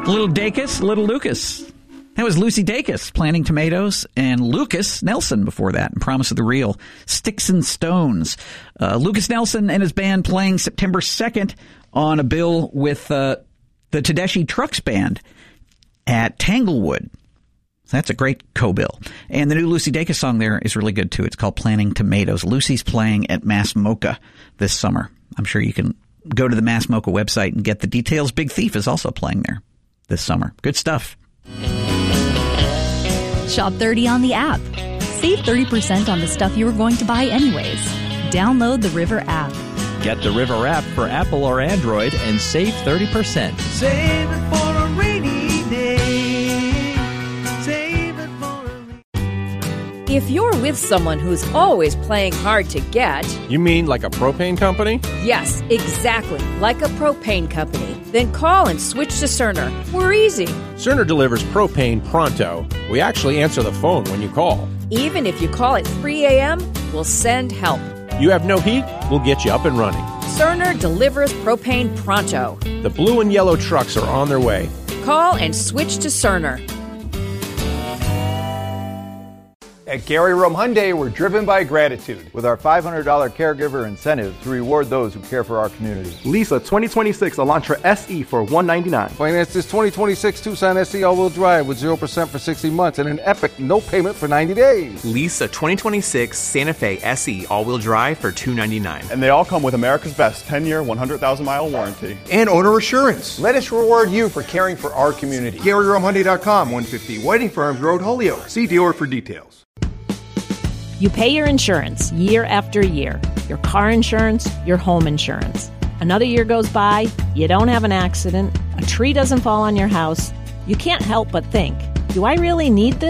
Little Dacus, Little Lucas. That was Lucy Dacus, Planting Tomatoes, and Lucas Nelson before that, and Promise of the Real, Sticks and Stones. Lucas Nelson and his band playing September 2nd on a bill with the Tedeschi Trucks Band at Tanglewood. So that's a great co-bill. And the new Lucy Dacus song there is really good, too. It's called Planting Tomatoes. Lucy's playing at Mass Mocha this summer. I'm sure you can go to the Mass Mocha website and get the details. Big Thief is also playing there this summer. Good stuff. Shop 30 on the app. Save 30% on the stuff you were going to buy anyways. Download the River app. Get the River app for Apple or Android and save 30%. Save it for a rainy day. Save it for a rainy day. If you're with someone who's always playing hard to get... You mean like a propane company? Yes, exactly, like a propane company. Then call and switch to Cerner. We're easy. Cerner delivers propane pronto. We actually answer the phone when you call. Even if you call at 3 a.m., we'll send help. You have no heat? We'll get you up and running. Cerner delivers propane pronto. The blue and yellow trucks are on their way. Call and switch to Cerner. At Gary Rome Hyundai, we're driven by gratitude with our $500 caregiver incentive to reward those who care for our community. Lease a 2026 Elantra SE for $199. Finance this 2026 Tucson SE all-wheel drive with 0% for 60 months and an epic no payment for 90 days. Lease a 2026 Santa Fe SE all-wheel drive for $299. And they all come with America's Best 10-year, 100,000-mile warranty. And owner assurance. Let us reward you for caring for our community. GaryRomeHyundai.com, 150 Whiting Farms Road, Holyoke. See dealer for details. You pay your insurance year after year, your car insurance, your home insurance. Another year goes by, you don't have an accident, a tree doesn't fall on your house. You can't help but think, do I really need this?